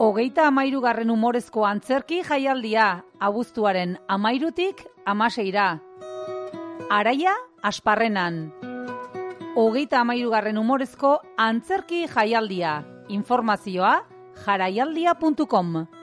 33. umorezko antzerki jaialdia, abuztuaren 13-tik 16-ra. Araia Asparrenan. 33. umorezko antzerki jaialdia. Informazioa jaraialdia.com.